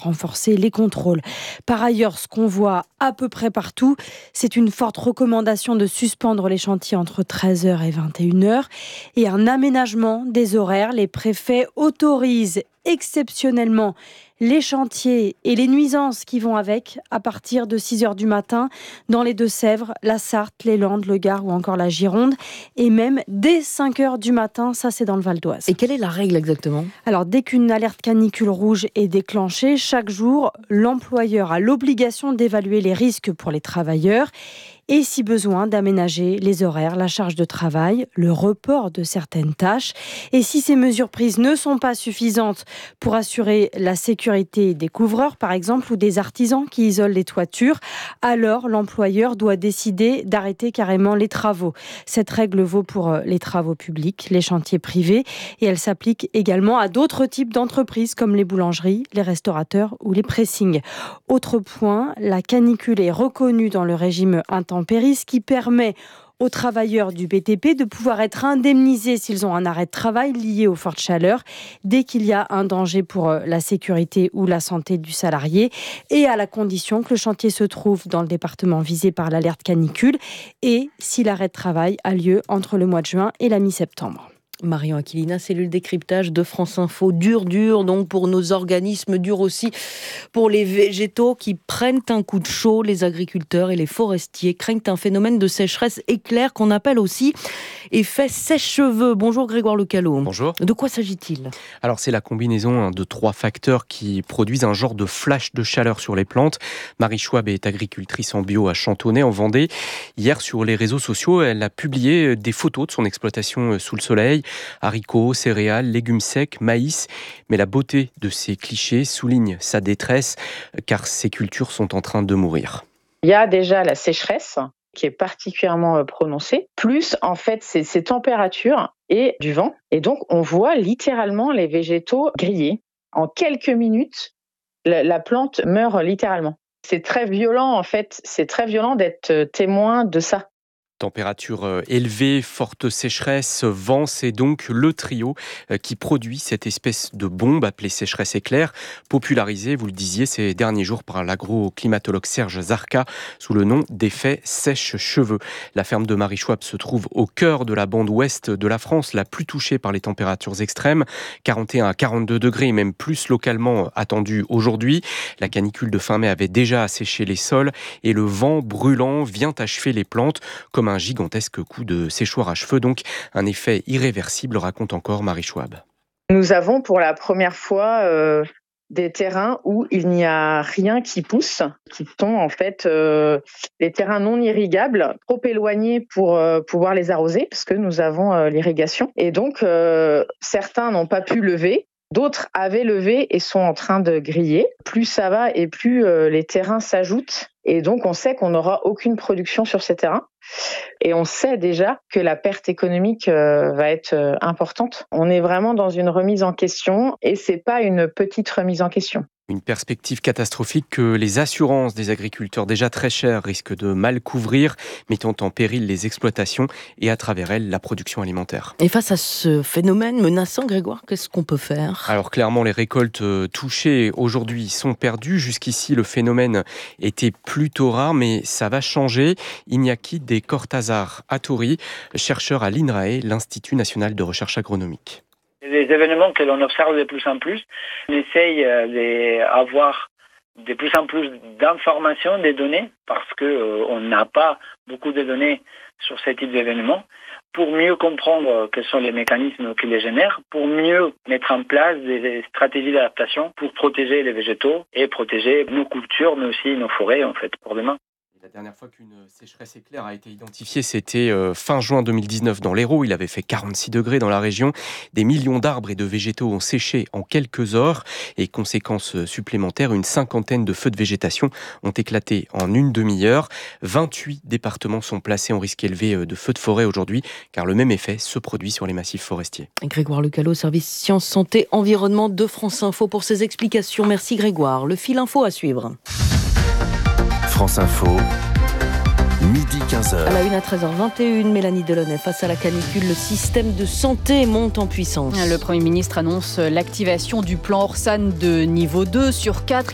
renforcer les contrôles. Par ailleurs, ce qu'on voit à peu près partout, c'est une forte recommandation de suspendre les chantiers entre 13h et 21h et un aménagement des horaires. Les préfets autorisent exceptionnellement les chantiers et les nuisances qui vont avec à partir de 6h du matin dans les Deux-Sèvres, la Sarthe, les Landes, le Gard ou encore la Gironde et même dès 5h du matin, ça c'est dans le Val d'Oise. Et quelle est la règle exactement ? Alors dès qu'une alerte canicule rouge est déclenchée, chaque jour, l'employeur a l'obligation d'évaluer les risques pour les travailleurs et si besoin d'aménager les horaires, la charge de travail, le report de certaines tâches. Et si ces mesures prises ne sont pas suffisantes pour assurer la sécurité des couvreurs, par exemple, ou des artisans qui isolent les toitures, alors l'employeur doit décider d'arrêter carrément les travaux. Cette règle vaut pour les travaux publics, les chantiers privés, et elle s'applique également à d'autres types d'entreprises comme les boulangeries, les restaurateurs ou les pressings. Autre point, la canicule est reconnue dans le régime intempéries, ce qui permet aux travailleurs du BTP de pouvoir être indemnisés s'ils ont un arrêt de travail lié aux fortes chaleurs dès qu'il y a un danger pour la sécurité ou la santé du salarié et à la condition que le chantier se trouve dans le département visé par l'alerte canicule et si l'arrêt de travail a lieu entre le mois de juin et la mi-septembre. Marion Aquilina, cellule décryptage de France Info. Dur donc pour nos organismes, dur aussi pour les végétaux qui prennent un coup de chaud. Les agriculteurs et les forestiers craignent un phénomène de sécheresse éclair qu'on appelle aussi effet sèche-cheveux. Bonjour Grégoire Lecalot. Bonjour. De quoi s'agit-il ? Alors c'est la combinaison de 3 facteurs qui produisent un genre de flash de chaleur sur les plantes. Marie Schwab est agricultrice en bio à Chantonnay en Vendée. Hier sur les réseaux sociaux, elle a publié des photos de son exploitation sous le soleil. Haricots, céréales, légumes secs, maïs. Mais la beauté de ces clichés souligne sa détresse car ces cultures sont en train de mourir. Il y a déjà la sécheresse qui est particulièrement prononcée, plus en fait ces températures et du vent. Et donc on voit littéralement les végétaux griller. En quelques minutes, la plante meurt littéralement. C'est très violent en fait, c'est très violent d'être témoin de ça. Température élevée, forte sécheresse, vent, c'est donc le trio qui produit cette espèce de bombe appelée sécheresse éclair, popularisée, vous le disiez, ces derniers jours par l'agroclimatologue Serge Zarka sous le nom d'effet sèche-cheveux. La ferme de Marie Schwab se trouve au cœur de la bande ouest de la France, la plus touchée par les températures extrêmes, 41 à 42 degrés, même plus localement attendu aujourd'hui. La canicule de fin mai avait déjà asséché les sols et le vent brûlant vient achever les plantes comme un gigantesque coup de séchoir à cheveux, donc un effet irréversible, raconte encore Marie Schwab. Nous avons pour la première fois des terrains où il n'y a rien qui pousse, qui sont en fait les terrains non irrigables, trop éloignés pour pouvoir les arroser, parce que nous avons l'irrigation. Et donc, certains n'ont pas pu lever. D'autres avaient levé et sont en train de griller. Plus ça va et plus les terrains s'ajoutent. Et donc, on sait qu'on n'aura aucune production sur ces terrains. Et on sait déjà que la perte économique va être importante. On est vraiment dans une remise en question et c'est pas une petite remise en question. Une perspective catastrophique que les assurances des agriculteurs déjà très chères risquent de mal couvrir, mettant en péril les exploitations et à travers elles la production alimentaire. Et face à ce phénomène menaçant, Grégoire, qu'est-ce qu'on peut faire ? Alors clairement, les récoltes touchées aujourd'hui sont perdues. Jusqu'ici, le phénomène était plutôt rare, mais ça va changer. Iñaki de Cortázar Atori, chercheur à l'INRAE, l'Institut national de recherche agronomique. Des événements que l'on observe de plus en plus. On essaye d'avoir de plus en plus d'informations, des données, parce qu'on n'a pas beaucoup de données sur ce type d'événements, pour mieux comprendre quels sont les mécanismes qui les génèrent, pour mieux mettre en place des stratégies d'adaptation pour protéger les végétaux et protéger nos cultures, mais aussi nos forêts, en fait, pour demain. La dernière fois qu'une sécheresse éclair a été identifiée, c'était fin juin 2019 dans l'Hérault. Il avait fait 46 degrés dans la région. Des millions d'arbres et de végétaux ont séché en quelques heures. Et conséquence supplémentaire, une cinquantaine de feux de végétation ont éclaté en une demi-heure. 28 départements sont placés en risque élevé de feux de forêt aujourd'hui, car le même effet se produit sur les massifs forestiers. Grégoire Lecalot, service Sciences, Santé, Environnement de France Info pour ces explications. Merci Grégoire. Le fil info à suivre. France Info, midi 15h. À la une à 13h21, Mélanie Delaunay, face à la canicule, le système de santé monte en puissance. Le Premier ministre annonce l'activation du plan Orsan de niveau 2 sur 4.